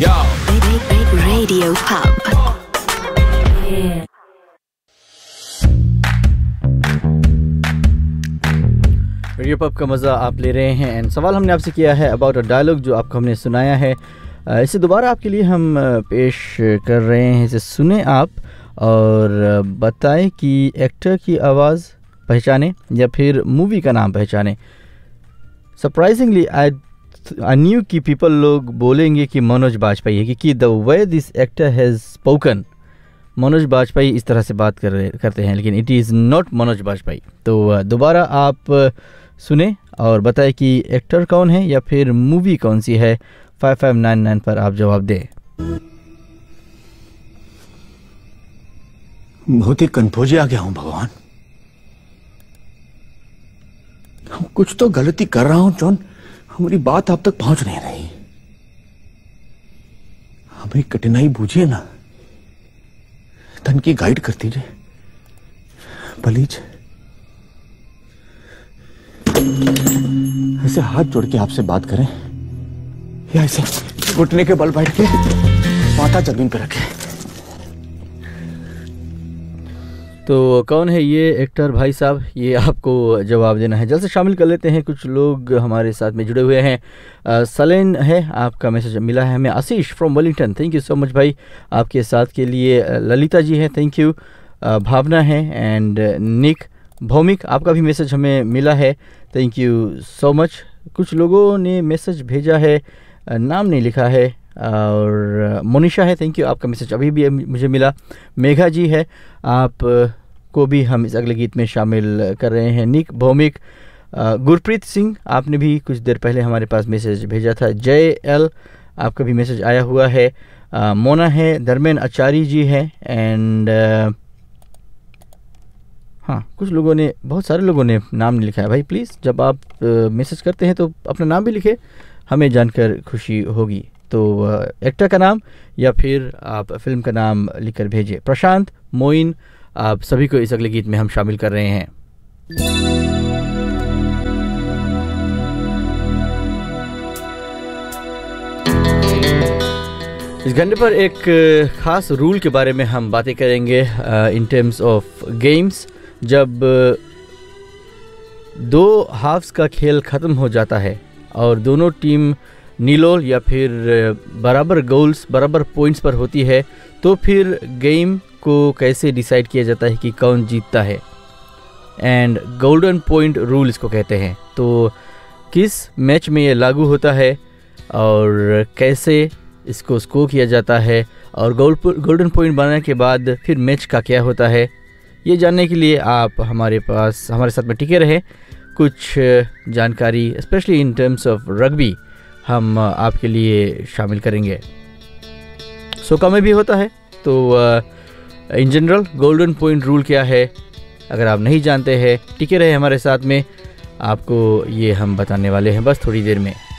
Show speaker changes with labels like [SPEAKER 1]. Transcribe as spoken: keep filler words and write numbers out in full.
[SPEAKER 1] Yo.
[SPEAKER 2] Radio Pub.
[SPEAKER 3] Radio pub का मज़ा आप ले रहे हैं एंड सवाल हमने आपसे किया है अबाउट अ डायलॉग जो आपको हमने सुनाया है। इसे दोबारा आपके लिए हम पेश कर रहे हैं, इसे सुने आप और बताएं कि एक्टर की आवाज़ पहचाने या फिर मूवी का नाम पहचाने। सरप्राइजिंगली आई आई न्यू कि पीपल लोग बोलेंगे कि मनोज बाजपेयी है, क्योंकि the way this actor has spoken, Manoj Bajpayee इस तरह से बात कर रहे करते हैं, लेकिन it is not Manoj Bajpayee. तो दोबारा आप सुने और बताएं कि एक्टर कौन है या फिर मूवी कौन सी है। फाइव फाइव नाइन नाइन पर आप जवाब दें।
[SPEAKER 4] बहुत ही कंफ्यूज आ गया हूं भगवान, कुछ तो गलती कर रहा हूं जॉन, हमारी बात आप तक पहुंच नहीं रही। हमें कठिनाई बूझिए ना, धन की गाइड कर दीजिए प्लीज। ऐसे हाथ जोड़ के आपसे बात करें या ऐसे घुटने के बल बैठ के माथा जमीन पे रखें।
[SPEAKER 3] तो कौन है ये एक्टर भाई साहब, ये आपको जवाब देना है। जल्द से शामिल कर लेते हैं, कुछ लोग हमारे साथ में जुड़े हुए हैं। सलेन है, आपका मैसेज मिला है हमें। आशीष from Wellington, thank you so much भाई आपके साथ के लिए। ललिता जी है, थैंक यू। भावना है एंड निक भौमिक, आपका भी मैसेज हमें मिला है, थैंक यू सो मच। कुछ लोगों ने मैसेज भेजा है, नाम नहीं लिखा है। और मोनिशा है, थैंक यू, आपका मैसेज अभी भी मुझे मिला। मेघा जी है, आप को भी हम इस अगले गीत में शामिल कर रहे हैं। निक भौमिक, गुरप्रीत सिंह, आपने भी कुछ देर पहले हमारे पास मैसेज भेजा था। जय एल, आपका भी मैसेज आया हुआ है। आ, मोना है, धर्मेन आचार्य जी है एंड हाँ, कुछ लोगों ने, बहुत सारे लोगों ने नाम नहीं लिखा है भाई। प्लीज़ जब आप मैसेज करते हैं तो अपना नाम भी लिखे, हमें जानकर खुशी होगी। तो एक्टर का नाम या फिर आप फिल्म का नाम लिखकर भेजिए। प्रशांत, मोइन, आप सभी को इस अगले गीत में हम शामिल कर रहे हैं। इस घंटे पर एक ख़ास रूल के बारे में हम बातें करेंगे इन टर्म्स ऑफ गेम्स। जब दो हाफ्स का खेल ख़त्म हो जाता है और दोनों टीम नीलोल या फिर बराबर गोल्स, बराबर पॉइंट्स पर होती है, तो फिर गेम को कैसे डिसाइड किया जाता है कि कौन जीतता है। एंड गोल्डन पॉइंट रूल इसको कहते हैं। तो किस मैच में ये लागू होता है और कैसे इसको स्कोर किया जाता है और गोल्डन पॉइंट बनाने के बाद फिर मैच का क्या होता है, ये जानने के लिए आप हमारे पास हमारे साथ में टिके रहें। कुछ जानकारी specially in terms of rugby हम आपके लिए शामिल करेंगे। सोका में भी होता है, तो in general golden point rule क्या है, अगर आप नहीं जानते हैं, टिके रहे हमारे साथ में, आपको ये हम बताने वाले हैं बस थोड़ी देर में।